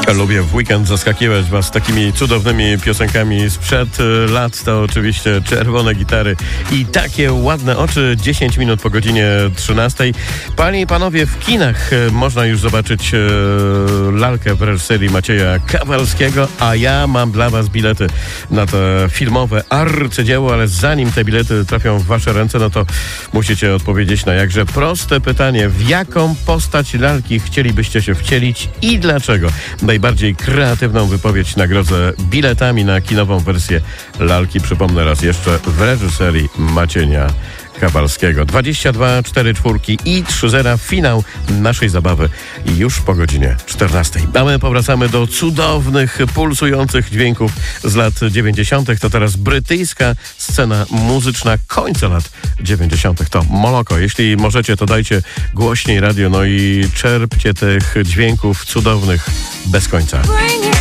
Lubię w weekend zaskakiwać was takimi cudownymi piosenkami sprzed lat. To oczywiście Czerwone gitary i takie ładne oczy. 10 minut po godzinie 13. Panie i panowie, w kinach można już zobaczyć lalkę w reżyserii Macieja Kawalskiego, a ja mam dla was bilety na te filmowe arcydzieło, ale zanim te bilety trafią w wasze ręce, no to musicie odpowiedzieć na jakże proste pytanie. W jaką postać lalki chcielibyście się wcielić i dlaczego? Najbardziej kreatywną wypowiedź nagrodzę biletami na kinową wersję lalki. Przypomnę raz jeszcze, w reżyserii Macieja Kawalskiego. 22 4 4 i 3-0 finał naszej zabawy już po godzinie 14. A my powracamy do cudownych, pulsujących dźwięków z lat 90. To teraz brytyjska scena muzyczna końca lat 90. To Moloko. Jeśli możecie, to dajcie głośniej radio, no i czerpcie tych dźwięków cudownych bez końca.